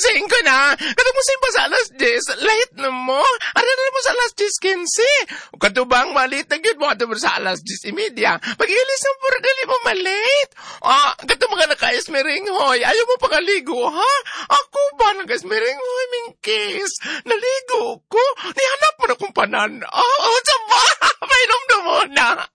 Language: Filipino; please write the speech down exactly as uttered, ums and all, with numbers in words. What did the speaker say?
Gising ko na. Katapusin pa sa alas diyes. Late na mo. Ano na mo sa alas diyes quince. Katubang malit na yun mo. Katubang sa alas diyes imedya. Pag-ilis ng puro dali mo malate. Ah, katubang ka naka-esmering hoy. Ayaw mo pangaligo, ha? Ako ba nag-esmering hoy, Mingkis? Naligo ko. Nihanap mo na kung panan. Oh, oh, saba. May numdo mo na.